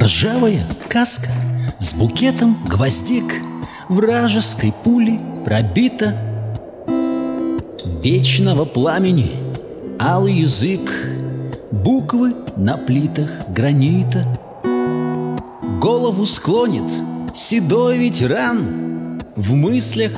ржавая каска с букетом гвоздик вражеской пули пробита. Вечного пламени алый язык, буквы на плитах гранита. Голову склонит седой ветеран, в мыслях